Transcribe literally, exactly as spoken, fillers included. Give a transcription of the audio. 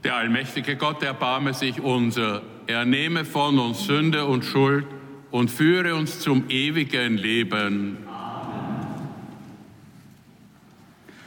Der allmächtige Gott erbarme sich unser, er nehme von uns Sünde und Schuld und führe uns zum ewigen Leben.